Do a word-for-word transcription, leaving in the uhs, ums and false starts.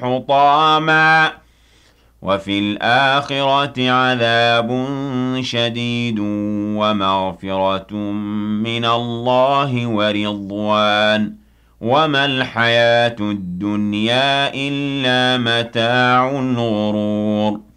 حطاما وفي الآخرة عذاب شديد ومغفرة من الله ورضوان وما الحياة الدنيا إلا متاع الغرور